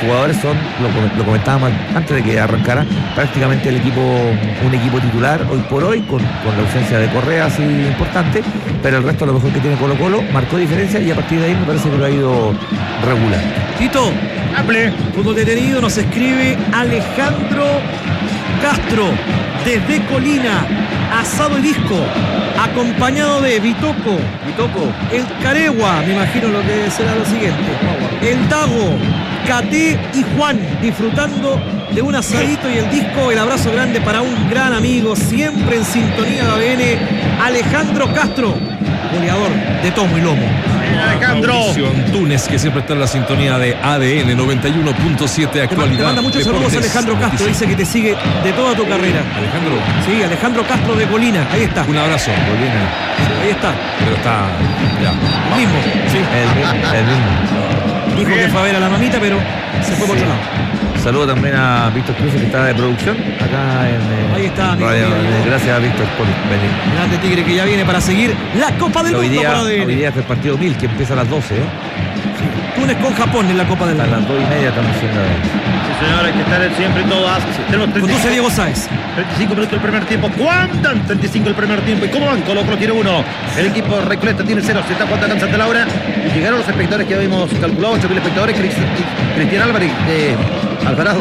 jugadores son, lo comentábamos antes de que arrancara, prácticamente un equipo titular hoy por hoy, con la ausencia de Correa así importante, pero el resto, lo mejor que tiene Colo-Colo, marcó diferencia y a partir de ahí me parece que lo ha ido regular. Tito, fútbol detenido, nos escribe Alejandro Castro desde Colina. Asado y disco, acompañado de Bitoco, el Caregua, me imagino lo que será lo siguiente, el Dago, Caté y Juan, disfrutando de un asadito y el disco. El abrazo grande para un gran amigo, siempre en sintonía de ADN, Alejandro Castro, goleador de tomo y lomo. Alejandro Túnez, que siempre está en la sintonía de ADN 91.7 actualidad. Te manda muchos saludos Alejandro Castro, dice que te sigue de toda tu carrera. Alejandro. Sí, Alejandro Castro de Colina, ahí está. Un abrazo. Colina. Ahí está. Pero está ya. El mismo. Sí. El mismo. Dijo que fue a ver a la mamita, pero se fue por otro lado. Saludo también a Víctor Cruz, que está de producción acá en ahí está, amigo, Radio. amigo. Gracias a Víctor por venir. Grande Tigre que ya viene para seguir la Copa del Mundo para ADN. Hoy día es el partido 1000 que empieza a las 12. Túnez con Japón en la Copa del A Mundo. las 2:30 estamos haciendo. Sí, señor, hay que estar siempre en todo. Tenemos Conduce Diego Sáez. 35 minutos del primer tiempo. ¿Cuántan? 35 el primer tiempo. ¿Y cómo van? Colo-Colo tiene 1. El equipo de Recoleta tiene 0. Se está jugando acá en Santa Laura. Y llegaron los espectadores que habíamos calculado. 8.000 espectadores. Cristian Álvarez. Alvarado.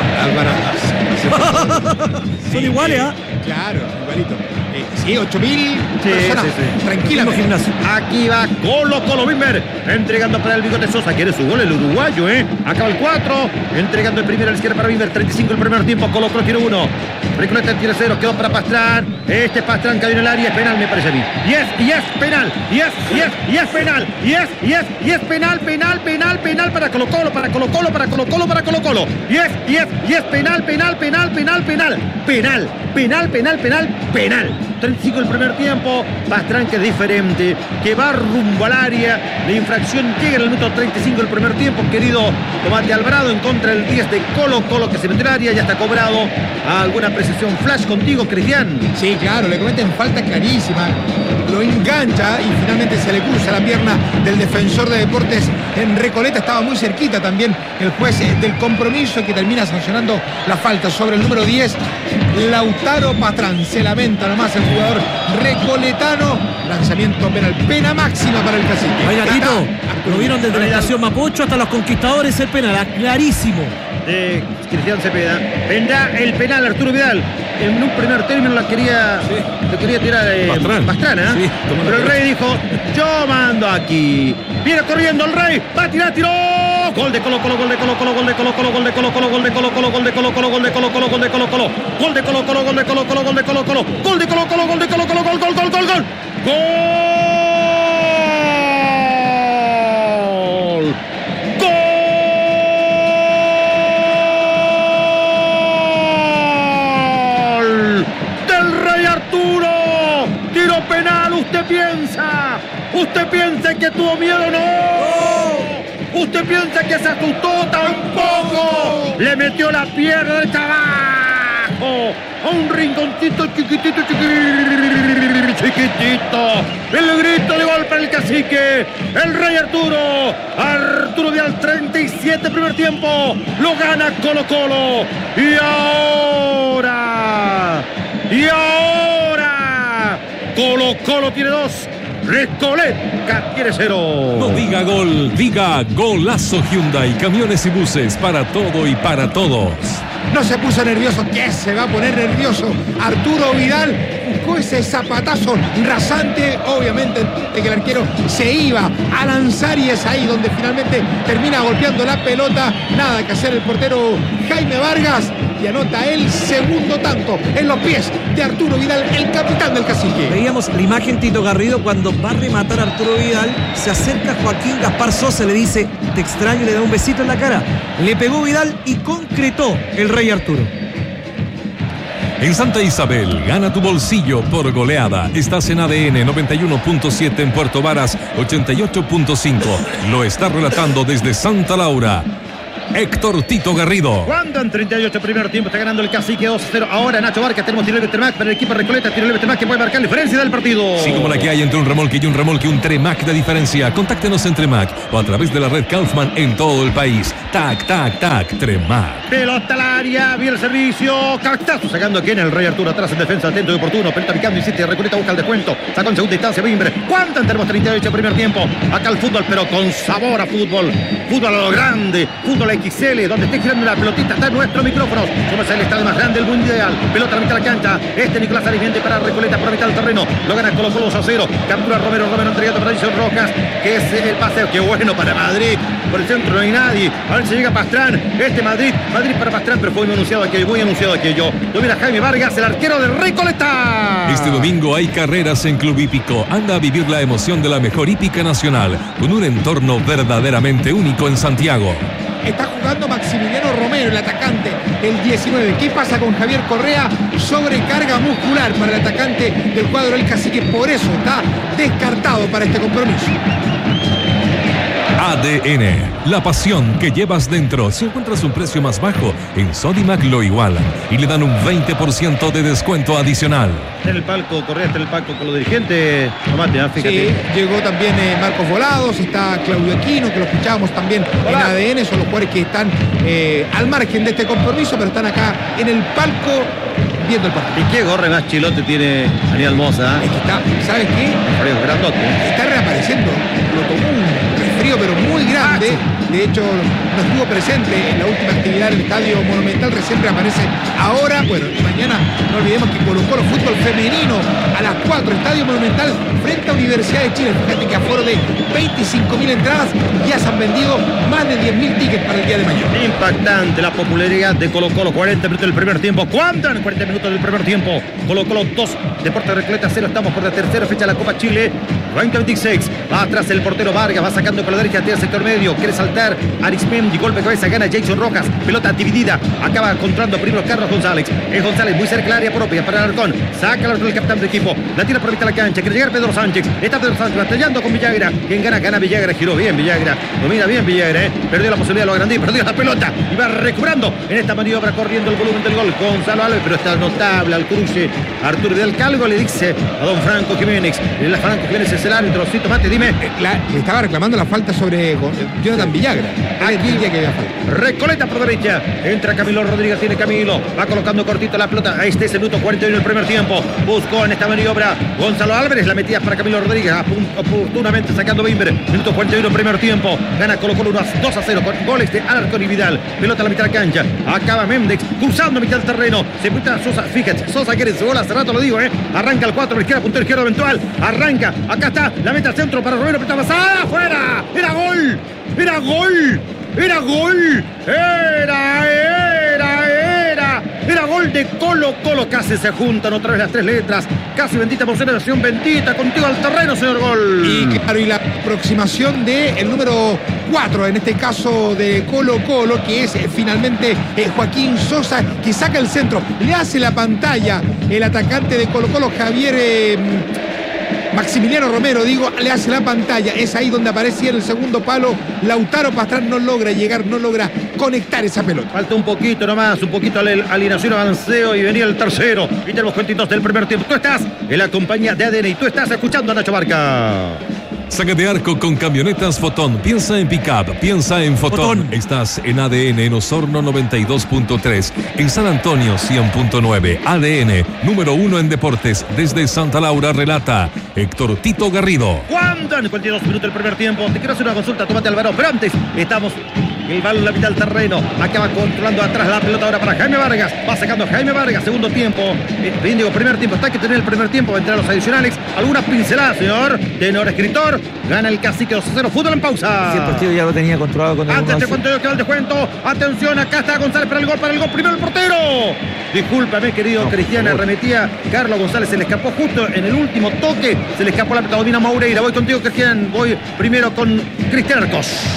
Son iguales, ¿ah? Claro, igualito. Sí, 8.000 personas. Sí. Tranquilamente. Gimnasio. Aquí va Colo-Colo. Wimber entregando para el Bigote Sosa. Quiere su gol el uruguayo, Acaba el 4. Entregando el primero a la izquierda para Wimber. 35 el primer tiempo. Colo-Colo tiene 1. Recoleta tiene 0. Quedó para Pastrán. Este Pastrán que viene al área. Es penal, me parece a mí. Y es penal. Y es penal. Y es penal para Colo-Colo. Para Colo-Colo. Y es penal. Penal. 35 el primer tiempo. Pastrán, que es diferente, que va rumbo al área. La infracción llega en el minuto 35 del primer tiempo. Querido Tomate Alvarado, en contra del 10 de Colo-Colo, que se mete al área. Ya está cobrado. ¿Alguna precisión flash contigo, Cristian? Sí, claro, le cometen falta clarísima. Lo engancha y finalmente se le cruza la pierna del defensor de Deportes en Recoleta. Estaba muy cerquita también el juez del compromiso, que termina sancionando la falta sobre el número 10, Lautaro Pastrán. Se lamenta nomás el jugador recoletano. Lanzamiento penal, pena máxima para el Cacique. Oiga, Tito, lo vieron desde la estación Mapocho hasta los Conquistadores, el penal, clarísimo. De Cristian Cepeda. Vendrá el penal Arturo Vidal. En un primer término lo quería tirar Pastrana, Sí, pero el Rey dijo: yo mando aquí. Viene corriendo el Rey, va a tirar, tiró. Gol de Colo-Colo. ¿Usted piensa que tuvo miedo? ¡No! ¿Usted piensa que se asustó? ¡Tampoco! Le metió la pierna de abajo a un rinconcito chiquitito. El grito de gol para el Cacique. El Rey Arturo Vidal, 37 primer tiempo. Lo gana Colo-Colo. Y ahora Colo-Colo tiene 2. Recoleta tiene 0. No diga gol, diga golazo. Hyundai, camiones y buses para todo y para todos. No se puso nervioso. ¿Qué se va a poner nervioso? Arturo Vidal buscó ese zapatazo rasante, obviamente, de que el arquero se iba a lanzar, y es ahí donde finalmente termina golpeando la pelota. Nada que hacer el portero Jaime Vargas, y anota el segundo tanto en los pies de Arturo Vidal, el capitán del Cacique. Veíamos la imagen, Tito Garrido, cuando va a rematar a Arturo Vidal, se acerca Joaquín Gaspar Sosa, le dice: te extraño, y le da un besito en la cara. Le pegó Vidal y concretó el Rey Arturo. En Santa Isabel, gana tu bolsillo por goleada. Estás en ADN 91.7 en Puerto Varas, 88.5. Lo está relatando desde Santa Laura Héctor Tito Garrido. Cuando en 38 primer tiempo está ganando el Cacique 2-0. Ahora Nacho Barca, tenemos tiro libre Tremac para el equipo Recoleta. Tiro libre Tremac que puede marcar la diferencia del partido. Sí, como la que hay entre un remolque y un remolque, un Tremac de diferencia. Contáctenos en Tremac o a través de la red Kaufman en todo el país. Tac, tac, tac, Tremac. Pelota al área, viene el servicio. Cactazo sacando aquí en el Rey Arturo atrás en defensa, atento y oportuno. Pelota picando y City, Recoleta busca el descuento. Sacó en segunda instancia Bimbre. ¿Cuánto tenemos? 38 primer tiempo. Acá el fútbol, pero con sabor a fútbol. Fútbol a lo grande. Fútbol XL, donde esté girando la pelotita, está en nuestro micrófono. Somos el estadio más grande del mundial. Pelota a la mitad de la cancha. Nicolás Arias para Recoleta por la mitad del terreno. Lo gana Colo Colo 2-0. Captura Romero entregando para Jason Rojas, que es el pase. Qué bueno para Madrid. Por el centro no hay nadie. A ver si llega Pastrán. Madrid para Pastrán, pero fue muy anunciado aquello. Domina Jaime Vargas, el arquero de Recoleta. Este domingo hay carreras en Club Hípico. Anda a vivir la emoción de la mejor hípica nacional, con un entorno verdaderamente único en Santiago. Está jugando Maximiliano Romero, el atacante, el 19. ¿Qué pasa con Javier Correa? Sobrecarga muscular para el atacante del cuadro del Cacique. Por eso está descartado para este compromiso. ADN, la pasión que llevas dentro. Si encuentras un precio más bajo, en Sodimac lo igualan y le dan un 20% de descuento adicional. En el palco, Correa está en el palco con los dirigentes. Fíjate. Sí, llegó también Marcos Volados, está Claudio Aquino, que lo escuchábamos también en ADN. Son los jugadores que están al margen de este compromiso, pero están acá en el palco viendo el partido. ¿Y qué gorre más chilote tiene Daniel Moza? Es que está, ¿sabes qué? Grandote. Está reapareciendo. Lo tomó un resfrío, pero muy grande. De hecho, no estuvo presente en la última actividad del Estadio Monumental. Recién reaparece ahora. Bueno, y mañana no olvidemos que Colo Colo fútbol femenino a las 4. Estadio Monumental frente a Universidad de Chile. Fíjate que aforo de 25.000 entradas. Ya se han vendido más de 10.000 tickets para el día de mañana. Impactante la popularidad de Colo Colo. 40 minutos del primer tiempo. ¿Cuánto? 40 minutos del primer tiempo. Colo Colo 2, Deportes Recoleta 0. Estamos por la tercera fecha de la Copa Chile 2026. Va atrás el portero Vargas. Va sacando por la derecha hacia el sector medio. Quiere saltar Arismendi. Golpe de cabeza. Gana Jason Rojas. Pelota dividida. Acaba controlando primero Carlos González. Es González muy cerca del área propia para Alarcón. Saca la del capitán del equipo. La tira por mitad de la cancha. Quiere llegar Pedro Sánchez. Está Pedro Sánchez batallando con Villagra. Quien gana Villagra. Giró bien Villagra. Domina bien Villagra. Perdió la posibilidad de lo agrandí. Perdió la pelota. Y va recuperando en esta maniobra corriendo el volumen del gol. Gonzalo Alves. Pero está notable al cruce. Arturo Vidal Calvo le dice a don Franco Jiménez. Franco Jiménez es el árbitro. Cito Mate, dime. Le estaba reclamando la falta sobre Jonathan Villagra. Aquí que había falta. Recoleta por derecha. Entra Camilo Rodríguez. Tiene Camilo. Va colocando cortito la pelota. Este es el minuto 41 del primer tiempo. Buscó en esta maniobra Gonzalo Álvarez. La metía para Camilo Rodríguez. Oportunamente sacando Bimber. Minuto 41 del primer tiempo. Gana Colo Colo 2-0 con goles de Alarcón y Vidal. Pelota a la mitad de la cancha. Acaba Méndez cruzando a mitad del terreno. Se puta Sosa. Fíjate. Sosa quiere su gol. Hace rato lo digo, Arranca el 4 a la izquierda. Puntero izquierdo eventual. Arranca. Acá está. La mete al centro para Romero. Pelota pasada. ¡Fuera! ¡Era gol! ¡Era gol! ¡Era gol! Era gol de Colo Colo. Casi se juntan otra vez las tres letras. Casi bendita por ser la versión bendita. Contigo al terreno, señor Gol. Y claro, y la aproximación del número 4, en este caso de Colo Colo, que es finalmente Joaquín Sosa, que saca el centro. Le hace la pantalla el atacante de Colo Colo, Javier Maximiliano Romero, le hace la pantalla. Es ahí donde aparece en el segundo palo. Lautaro Pastrán no logra llegar, no logra conectar esa pelota. Falta un poquito nomás, un poquito la alineación, avanceo y venía el tercero. Y tenemos 22 del primer tiempo. Tú estás en la compañía de ADN y tú estás escuchando a Nacho Barca. Saca de arco con camionetas Fotón. Piensa en pick-up, piensa en Fotón. Estás en ADN en Osorno 92.3, en San Antonio 100.9. ADN, número 1 en deportes. Desde Santa Laura relata Héctor Tito Garrido. ¿Cuánto? En 42 minutos del primer tiempo. Te quiero hacer una consulta, tómate Álvaro. Pero antes, estamos el balón en la mitad del terreno. Acaba controlando atrás la pelota ahora para Jaime Vargas. Va sacando Jaime Vargas, segundo tiempo. Primer tiempo. Está que tener el primer tiempo entre los adicionales. Algunas pinceladas, señor. Tenor escritor. Gana el Cacique 2-0. Fútbol en pausa. Si el partido ya lo tenía controlado con el antes te cuento yo que va el descuento. Atención, acá está González para el gol. Primero el portero. Discúlpame, querido Cristian. Arremetía Carlos González. Se le escapó justo en el último toque. Se le escapó la pelota. Domina Moureira. Voy contigo, Cristian. Voy primero con Cristian Arcos.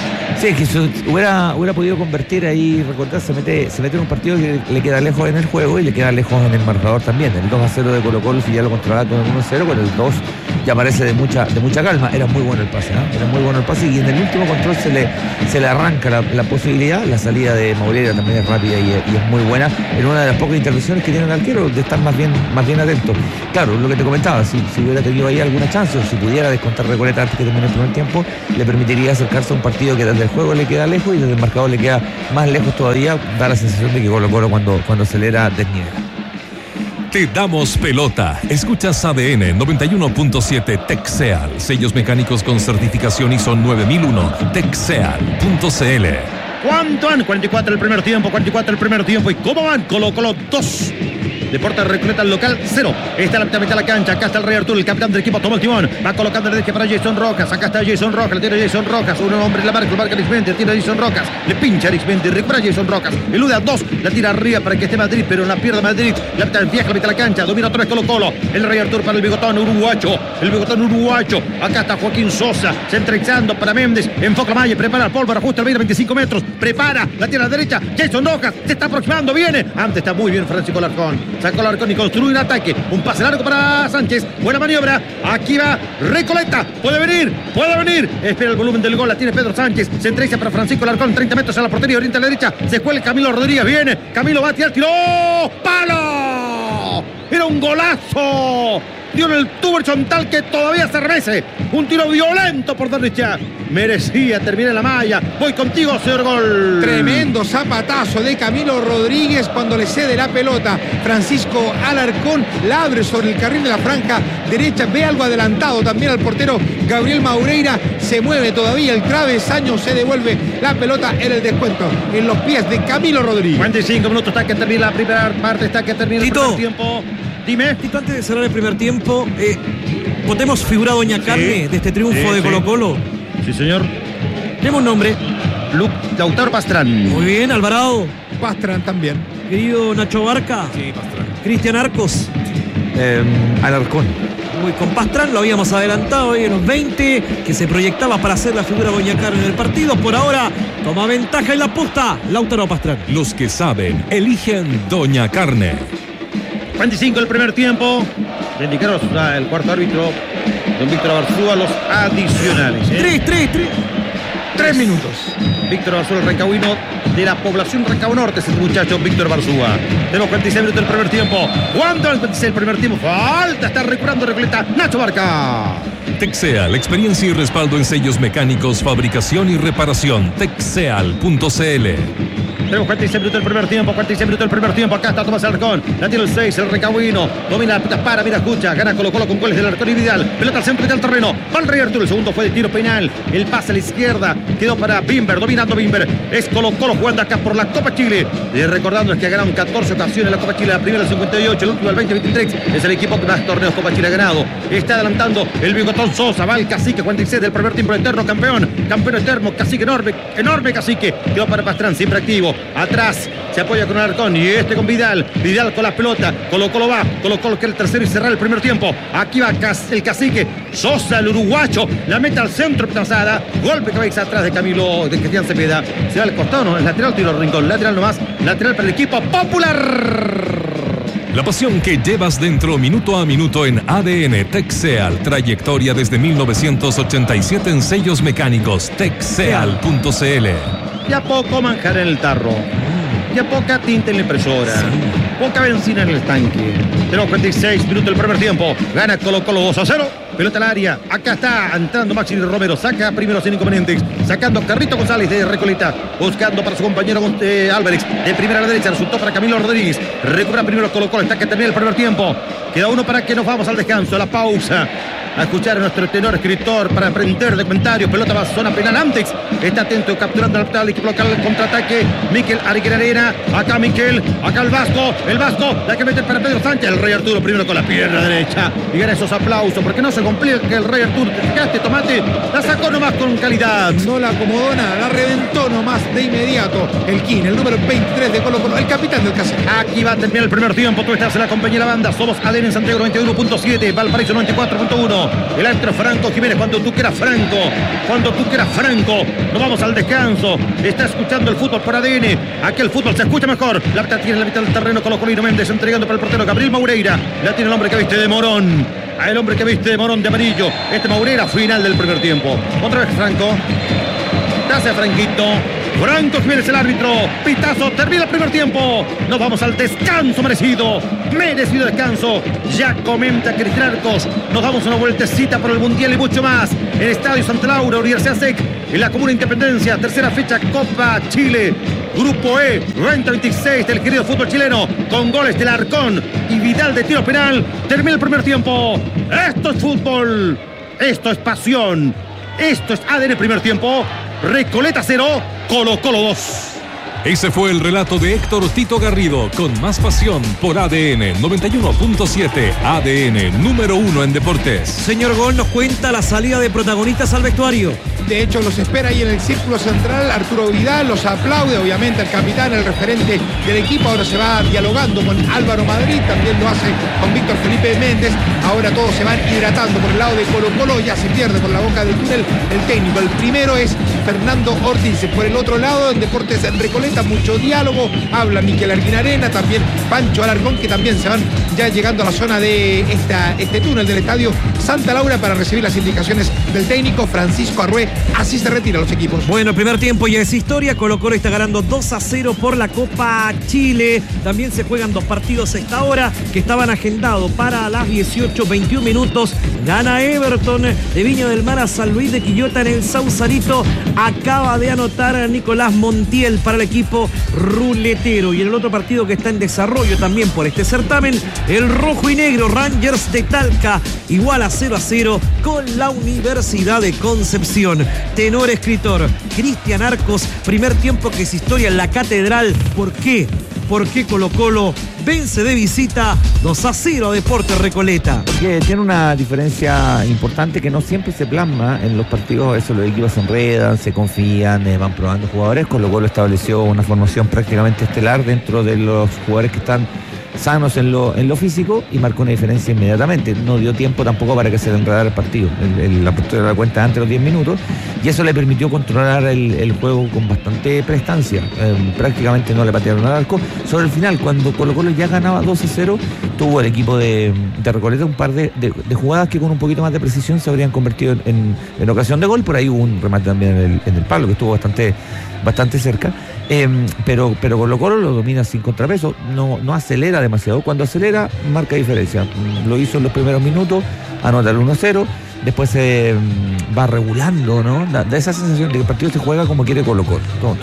Sí, es que si hubiera podido convertir ahí, recordar, se mete en un partido que le queda lejos en el juego y le queda lejos en el marcador también. El 2-0 de Colo-Colo, si ya lo controlaba con el 1-0, con el 2 ya parece de mucha calma. Era muy bueno el pase, ¿no? Era muy bueno el pase, y en el último control se le arranca la posibilidad. La salida de Moreira también es rápida y es muy buena, en una de las pocas intervenciones que tiene el arquero, de estar más bien atento. Claro, lo que te comentaba, si hubiera tenido ahí alguna chance, o si pudiera descontar Recoleta antes que termine el primer tiempo, le permitiría acercarse a un partido que desde el juego le queda lejos y desde el marcador le queda más lejos todavía. Da la sensación de que Colo-Colo cuando acelera desniega. Te damos pelota. Escuchas ADN 91.7 Texeal. Sellos mecánicos con certificación ISO 9001. Texeal.cl. ¿Cuánto van? 44 el primer tiempo, 44 el primer tiempo. ¿Y cómo van? Colo-Colo 2. Deportes Recoleta al local 0. Está la mitad de la cancha. Acá está el Rey Arturo, el capitán del equipo. Toma el timón. Va colocando el derecha para Jason Rojas. Acá está Jason Rojas. Le tira Jason Rojas. Un hombre en la marca. Lo marca Arismendi. Tira Jason Rojas. Le pincha Arismendi. Recupera Jason Rojas. Elude a 2. La tira arriba para que esté Madrid. Pero la pierde Madrid. La viaja la mitad de la cancha. Domina otra vez Colo-Colo. El Rey Arturo para el bigotón uruguayo. El bigotón uruguayo. Acá está Joaquín Sosa. Centralizando para Méndez. Enfoca la malla. Prepara el pólvora. Justo al 25 metros. Prepara. La tira a la derecha. Jason Rojas. Se está aproximando. Viene. Antes está muy bien Francisco Alarcón. Sacó Alarcón y construye un ataque. Un pase largo para Sánchez. Buena maniobra. Aquí va Recoleta. Puede venir. Espera el volumen del gol. La tiene Pedro Sánchez. Se entrega para Francisco Alarcón. 30 metros a la portería. Orienta a la derecha. Se cuela Camilo Rodríguez. Viene. Camilo va a tirar. Tiró. ¡Palo! Era un golazo. Dio en el tubo horizontal que todavía se remece. Un tiro violento por derecha. Merecía terminar la malla. Voy contigo, señor Gol. Tremendo zapatazo de Camilo Rodríguez cuando le cede la pelota. Francisco Alarcón la abre sobre el carril de la franja derecha. Ve algo adelantado también al portero Gabriel Maureira. Se mueve todavía el travesaño. Se devuelve la pelota en el descuento en los pies de Camilo Rodríguez. 45 minutos. Está que termina la primera parte. Está que termina el primer tiempo. Dime. Tito, antes de cerrar el primer tiempo, ¿podemos figurar Doña Carne de este triunfo de Colo-Colo? Sí, señor. Tenemos un nombre. Lautaro Pastrán. Muy bien, Alvarado. Pastrán también. Querido Nacho Barca. Sí, Pastrán. Cristian Arcos. Alarcón. Muy con Pastrán, lo habíamos adelantado hoy en los 20, que se proyectaba para hacer la figura Doña Carne en el partido. Por ahora toma ventaja en la posta Lautaro Pastrán. Los que saben, eligen Doña Carne. 25 el primer tiempo. Le indicaron el cuarto árbitro, don Víctor Abarzúa, los adicionales. 3 minutos. Víctor Abarzúa, el rancagüino de la población Rancagua Norte, es el muchacho Víctor Abarzúa. Tenemos 46 minutos del primer tiempo. ¿Cuánto el 26 el primer tiempo? Falta, está recuperando Recoleta. Nacho Barca. Texeal, experiencia y respaldo en sellos mecánicos, fabricación y reparación. Texeal.cl. Tenemos 46 minutos del primer tiempo, 46 minutos del primer tiempo. Acá está Tomás Alarcón. La tiene el 6, el Rancagüino. Domina la pelota, para, mira, escucha. Gana Colo-Colo con goles del Alarcón y Vidal. Pelota al centro del terreno. Va el Rey Arturo. El segundo fue de tiro penal. El pase a la izquierda. Quedó para Bimber. Dominando Bimber. Es Colo-Colo jugando acá por la Copa Chile. Y recordando es que ha ganado en 14 ocasiones la Copa Chile. La primera del 58, el último del 2023. Es el equipo que más torneos Copa Chile ha ganado. Está adelantando el bigotón Sosa. Va el cacique, 46 del primer tiempo. Eterno campeón. Campeón eterno. Cacique enorme cacique. Quedó para Pastrán, siempre activo. Atrás. Se apoya con Alarcón y con Vidal. Vidal con la pelota. Colo-Colo va. Colo-Colo que el tercero y cerrar el primer tiempo. Aquí va el cacique. Sosa, el uruguayo. La mete al centro pasada. Golpe cabeza atrás de Camilo, de Cristian Cepeda. Se va al costado, ¿no? El lateral, tiro rincón. Lateral nomás. Lateral para el equipo popular. La pasión que llevas dentro minuto a minuto en ADN Texeal. Trayectoria desde 1987 en sellos mecánicos. Texeal.cl. Y a poco manjar en el tarro. Y a poca tinta en la impresora. Poca benzina en el tanque. Tenemos 46 minutos del primer tiempo. Gana Colo-Colo 2-0. Pelota al área. Acá está entrando Maxi Romero. Saca primero sin inconvenientes. Sacando Carrito González de Recoleta. Buscando para su compañero Álvarez. De primera a la derecha. Resultó para Camilo Rodríguez. Recupera primero Colo-Colo. Está que termina el primer tiempo. Queda uno para que nos vamos al descanso. A la pausa. A escuchar a nuestro tenor escritor para aprender de comentarios. Pelota va a zona penal. Amtex está atento, capturando al equipo local. El contraataque. Miquel Ariquerarena. Acá Miquel. Acá el Vasco. El Vasco. La que mete para Pedro Sánchez. El Rey Arturo primero con la pierna derecha. Y gana esos aplausos. Porque no se complica que el Rey Arturo. Te fijaste, Tomate. La sacó nomás con calidad. No la acomodó nada. La reventó nomás de inmediato. El King, el número 23 de Colo-Colo. El capitán del cacique. Aquí va a terminar el primer tiempo. Tú estás en la compañía de la banda. Somos ADN en Santiago 91.7. Valparaíso 94.1. 1. El árbitro Franco Jiménez, cuando tú quieras Franco. Cuando tú quieras Franco. Nos vamos al descanso. Está escuchando el fútbol por ADN. Aquí el fútbol se escucha mejor. La pelota tiene en la mitad del terreno con Colo-Colo Méndez entregando para el portero Gabriel Moureira. La tiene el hombre que viste de Morón. A el hombre que viste de Morón de amarillo. Moureira, final del primer tiempo. Otra vez Franco. Hace Franquito. Franco Jiménez el árbitro. Pitazo, termina el primer tiempo. Nos vamos al descanso merecido. Merecido descanso. Ya comenta Cristian Arcos. Nos damos una vueltecita por el Mundial y mucho más. En Estadio Santa Laura, Universidad SEC. En la Comuna Independencia. Tercera fecha Copa Chile. Grupo E, 2026 del querido fútbol chileno. Con goles de Larcón y Vidal de tiro penal. Termina el primer tiempo. Esto es fútbol. Esto es pasión. Esto es ADN primer tiempo. Recoleta 0, Colo-Colo 2. Ese fue el relato de Héctor Tito Garrido, con más pasión por ADN 91.7, ADN número 1 en deportes. Señor Gol nos cuenta la salida de protagonistas al vestuario. De hecho, los espera ahí en el círculo central Arturo Vidal, los aplaude, obviamente, el capitán, el referente del equipo. Ahora se va dialogando con Álvaro Madrid, también lo hace con Víctor Felipe Méndez. Ahora todos se van hidratando por el lado de Colo-Colo, ya se pierde por la boca del túnel el técnico. El primero es Fernando Ortiz. Por el otro lado, en Deportes en Recoleta, mucho diálogo, habla Miquel Arguinarena, también Pancho Alarcón, que también se van ya llegando a la zona de este túnel del Estadio Santa Laura para recibir las indicaciones del técnico Francisco Arrué. Así se retiran los equipos. Bueno, el primer tiempo ya es historia. Colo-Colo está ganando 2-0 por la Copa Chile. También se juegan dos partidos a esta hora que estaban agendados para las 18:21 minutos. Gana Everton de Viña del Mar a San Luis de Quillota en el Sausalito. Acaba de anotar a Nicolás Montiel para el equipo ruletero. Y en el otro partido que está en desarrollo también por este certamen, el rojo y negro Rangers de Talca igual a 0-0 con la Universidad de Concepción. Tenor escritor Cristian Arcos, primer tiempo que es historia en la Catedral. ¿Por qué? ¿Por qué Colo-Colo vence de visita 2-0 a Deportes Recoleta? Porque tiene una diferencia importante que no siempre se plasma en los partidos. Eso, los equipos se enredan, se confían, van probando jugadores. Colo-Colo estableció una formación prácticamente estelar dentro de los jugadores que están sanos en lo físico y marcó una diferencia inmediatamente. No dio tiempo tampoco para que se le enredara el partido. La apertura de la cuenta antes de los 10 minutos, y eso le permitió controlar el juego con bastante prestancia. Prácticamente no le patearon al arco. Sobre el final, cuando Colo-Colo ya ganaba 2-0, tuvo el equipo de Recoleta un par de jugadas que con un poquito más de precisión se habrían convertido en ocasión de gol. Por ahí hubo un remate también en el palo que estuvo bastante cerca. Pero Colo-Colo lo domina sin contrapeso, no acelera demasiado. Cuando acelera, marca diferencia. Lo hizo en los primeros minutos, anota el 1-0, después se va regulando, ¿no? Da esa sensación de que el partido se juega como quiere Colo-Colo,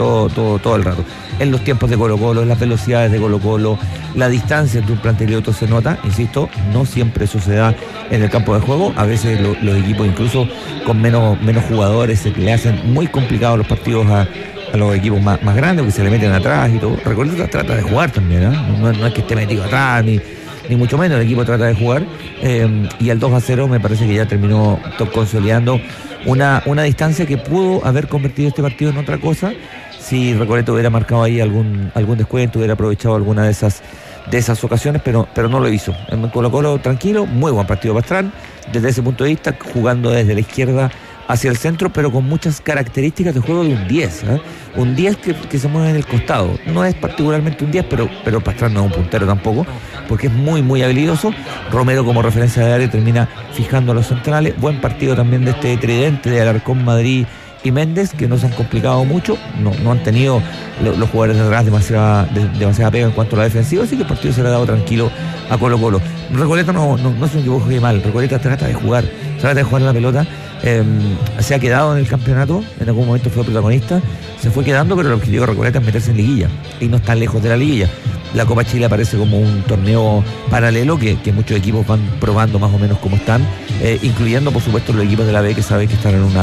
todo el rato. En los tiempos de Colo-Colo, en las velocidades de Colo-Colo, la distancia entre un plantel y otro se nota. Insisto, no siempre eso se da en el campo de juego. A veces los equipos, incluso con menos jugadores, se le hacen muy complicados los partidos a los equipos más grandes, que se le meten atrás y todo. Recoleta trata de jugar también, ¿eh? No es que esté metido atrás, ni mucho menos. El equipo trata de jugar, y el 2-0 me parece que ya terminó consolidando una distancia que pudo haber convertido este partido en otra cosa si Recoleta hubiera marcado ahí algún descuento, hubiera aprovechado alguna de esas ocasiones, pero no lo hizo. En Colo-Colo tranquilo, muy buen partido Pastrán desde ese punto de vista, jugando desde la izquierda hacia el centro, pero con muchas características de juego de un 10, ¿eh? Un 10 que se mueve en el costado. No es particularmente un 10, pero Pastrán no es un puntero tampoco, porque es muy, muy habilidoso. Romero, como referencia de área, termina fijando a los centrales. Buen partido también de este tridente de Alarcón, Madrid y Méndez, que no se han complicado mucho. No han tenido los jugadores de atrás demasiada pega en cuanto a la defensiva, así que el partido se le ha dado tranquilo a Colo-Colo. Recoleta no es un equipo que juegue mal. Recoleta trata de jugar la pelota. Se ha quedado en el campeonato, en algún momento fue protagonista, se fue quedando, pero el objetivo de Recoleta es meterse en liguilla y no está lejos de la liguilla. La Copa Chile aparece como un torneo paralelo que muchos equipos van probando más o menos cómo están, incluyendo por supuesto los equipos de la B, que saben que están en una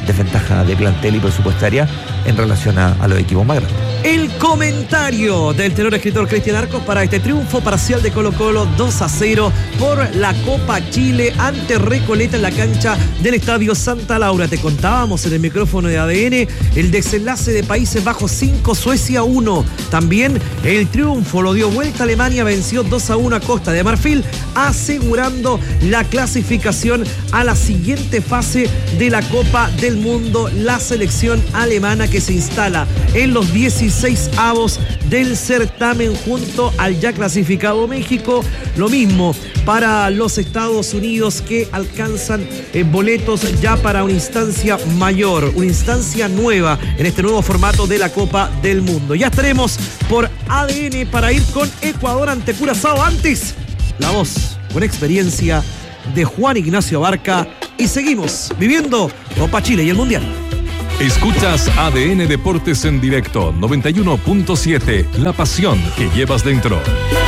desventaja de plantel y presupuestaria en relación a los equipos más grandes. El comentario del tenor escritor Cristian Arcos para este triunfo parcial de Colo-Colo 2-0 por la Copa Chile ante Recoleta en la cancha del Estadio Santa Laura. Te contábamos en el micrófono de ADN el desenlace de Países Bajos 5, Suecia 1. También el triunfo lo dio vuelta. Alemania venció 2-1 a Costa de Marfil, asegurando la clasificación a la siguiente fase de la Copa del Mundo. La selección alemana que se instala en los 16avos del certamen junto al ya clasificado México. Lo mismo para los Estados Unidos, que alcanzan boletos ya para una instancia mayor, una instancia nueva en este nuevo formato de la Copa del Mundo. Ya estaremos por ADN para ir con Ecuador ante Curazao. Antes, la voz con experiencia de Juan Ignacio Barca, y seguimos viviendo Copa Chile y el Mundial. Escuchas ADN Deportes en directo, 91.7, la pasión que llevas dentro.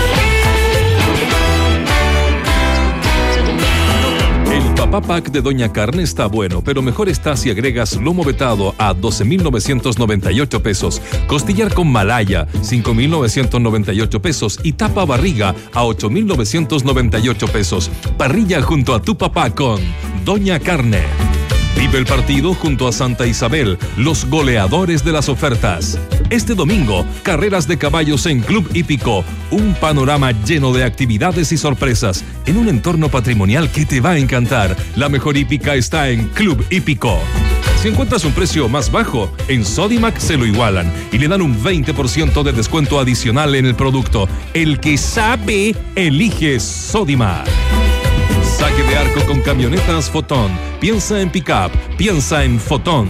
El Papá Pack de Doña Carne está bueno, pero mejor está si agregas lomo vetado a 12,998 pesos, costillar con malaya 5,998 pesos y tapa barriga a 8,998 pesos. Parrilla junto a tu papá con Doña Carne. Vive el partido junto a Santa Isabel, los goleadores de las ofertas. Este domingo, carreras de caballos en Club Hípico. Un panorama lleno de actividades y sorpresas en un entorno patrimonial que te va a encantar. La mejor hípica está en Club Hípico. Si encuentras un precio más bajo, en Sodimac se lo igualan y le dan un 20% de descuento adicional en el producto. El que sabe, elige Sodimac. Saque de arco con camionetas Fotón. Piensa en pick-up, piensa en Fotón.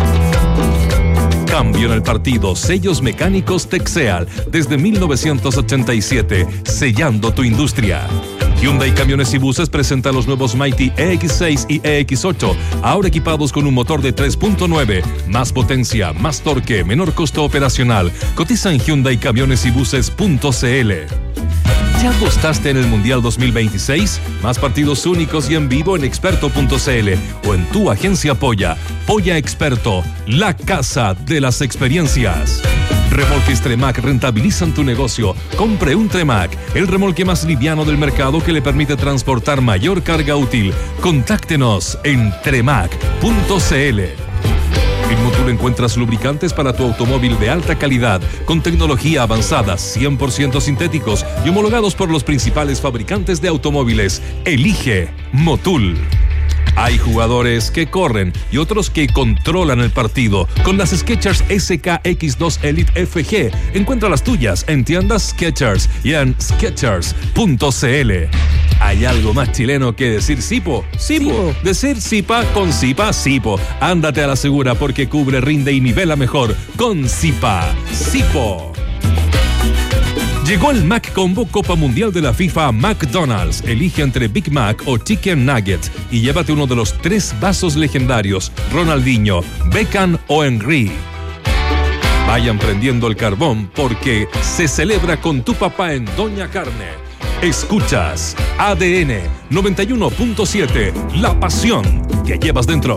Cambio en el partido. Sellos mecánicos Texeal desde 1987, sellando tu industria. Hyundai Camiones y Buses presenta los nuevos Mighty EX6 y EX8, ahora equipados con un motor de 3.9, más potencia, más torque, menor costo operacional. Cotiza en HyundaiCamionesyBuses.cl. ¿Ya apostaste en el Mundial 2026? Más partidos únicos y en vivo en experto.cl o en tu agencia Polla. Polla Experto, la casa de las experiencias. Remolques Tremac rentabilizan tu negocio. Compre un Tremac, el remolque más liviano del mercado que le permite transportar mayor carga útil. Contáctenos en tremac.cl. En Motul encuentras lubricantes para tu automóvil de alta calidad, con tecnología avanzada, 100% sintéticos y homologados por los principales fabricantes de automóviles. Elige Motul. Hay jugadores que corren y otros que controlan el partido. Con las Skechers SKX2 Elite FG, encuentra las tuyas en tiendas Skechers y en Skechers.cl. ¿Hay algo más chileno que decir Sipo? Sipo. Decir Sipa con Sipa, Sipo. Ándate a la segura porque cubre, rinde y nivela mejor con Sipa. Sipo. Llegó el Mac Combo Copa Mundial de la FIFA McDonald's. Elige entre Big Mac o Chicken Nuggets y llévate uno de los 3 vasos legendarios: Ronaldinho, Beckham o Henry. Vayan prendiendo el carbón porque se celebra con tu papá en Doña Carne. Escuchas ADN 91.7, la pasión que llevas dentro.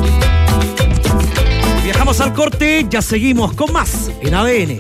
Viajamos al corte, ya seguimos con más en ADN.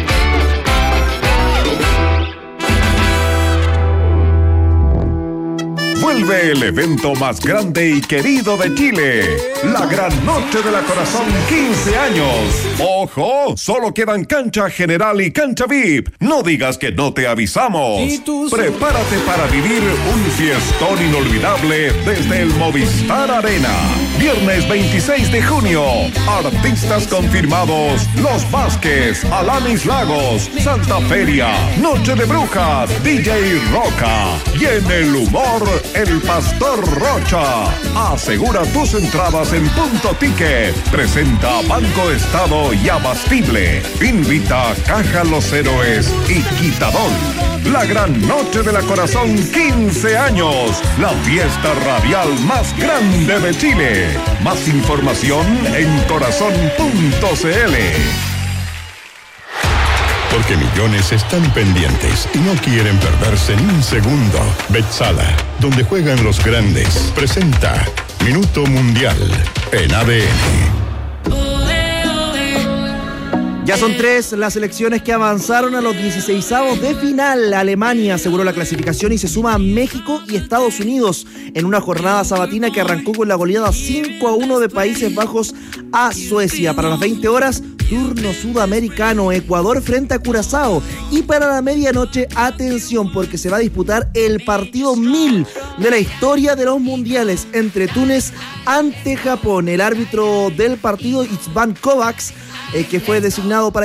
Vuelve el evento más grande y querido de Chile, la Gran Noche de la Corazón 15 años. ¡Ojo! Solo quedan cancha general y cancha VIP. No digas que no te avisamos. Prepárate para vivir un fiestón inolvidable desde el Movistar Arena. Viernes 26 de junio. Artistas confirmados: Los Vázquez, Alanis Lagos, Santa Feria, Noche de Brujas, DJ Roca. Y en el humor, el Pastor Rocha. Asegura tus entradas en Punto Ticket. Presenta Banco Estado y Abastible. Invita Caja Los Héroes y Quitador. La Gran Noche de la Corazón 15 años. La fiesta radial más grande de Chile. Más información en corazón.cl. Porque millones están pendientes y no quieren perderse ni un segundo. Betsala, donde juegan los grandes, presenta Minuto Mundial en ADN. Ya son 3 las selecciones que avanzaron a los 16avos de final. Alemania aseguró la clasificación y se suma a México y Estados Unidos en una jornada sabatina que arrancó con la goleada 5-1 de Países Bajos a Suecia. Para las 20 horas, turno sudamericano, Ecuador frente a Curazao. Y para la medianoche, atención, porque se va a disputar el partido 1000 de la historia de los mundiales entre Túnez ante Japón. El árbitro del partido, Itzvan Kovacs, que fue designado para